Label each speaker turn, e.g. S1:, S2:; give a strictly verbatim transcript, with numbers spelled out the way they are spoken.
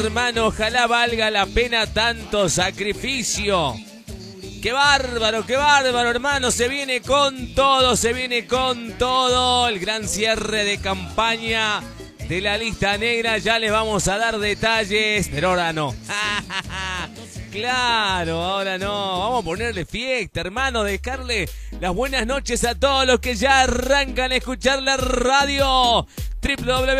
S1: hermano, ojalá valga la pena tanto sacrificio. ¡Qué bárbaro, qué bárbaro, hermano! Se viene con todo, se viene con todo. El gran cierre de campaña de la lista negra. Ya les vamos a dar detalles, pero ahora no. Claro, ahora no. Vamos a ponerle fiesta, hermano. Dejarle las buenas noches a todos los que ya arrancan a escuchar la radio. doble u doble u doble u